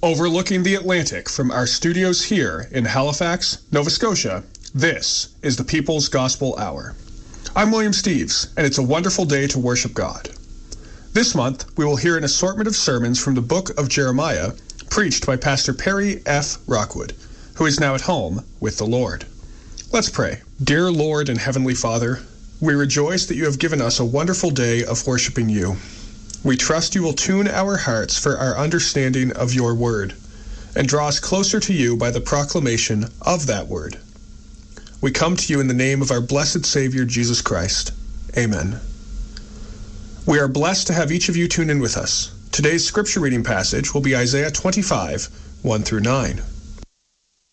Overlooking the Atlantic from our studios here in Halifax, Nova Scotia, this is the People's Gospel Hour. I'm William Steves, and it's a wonderful day to worship God. This month, we will hear an assortment of sermons from the book of Jeremiah, preached by Pastor Perry F. Rockwood, who is now at home with the Lord. Let's pray. Dear Lord and Heavenly Father, we rejoice that you have given us a wonderful day of worshiping you. We trust you will tune our hearts for our understanding of your word and draw us closer to you by the proclamation of that word. We come to you in the name of our blessed Savior, Jesus Christ. Amen. We are blessed to have each of you tune in with us. Today's scripture reading passage will be Isaiah 25, 1 through 9.